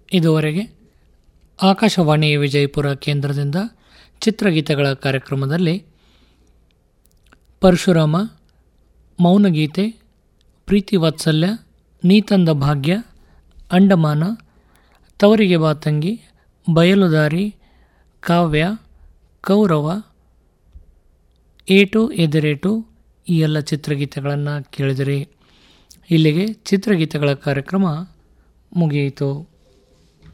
ಇದುವರೆಗೆ ಆಕಾಶವಾಣಿ ವಿಜಯಪುರ ಕೇಂದ್ರದಿಂದ ಚಿತ್ರಗೀತೆಗಳ ಕಾರ್ಯಕ್ರಮದಲ್ಲಿ ಪರಶುರಾಮ, ಮೌನಗೀತೆ, ಪ್ರೀತಿ ವಾತ್ಸಲ್ಯ, ನೀತಂದ ಭಾಗ್ಯ, ಅಂಡಮಾನ, ತವರಿಗೆ ಬಾತಂಗಿ, ಬಯಲುದಾರಿ, ಕಾವ್ಯ, ಕೌರವ, ಏಟು ಎದಿರೇಟು ಈ ಎಲ್ಲ ಚಿತ್ರಗೀತೆಗಳನ್ನು ಕೇಳಿದಿರಿ. ಇಲ್ಲಿಗೆ ಚಿತ್ರಗೀತೆಗಳ ಕಾರ್ಯಕ್ರಮ ಮುಗಿಯಿತು.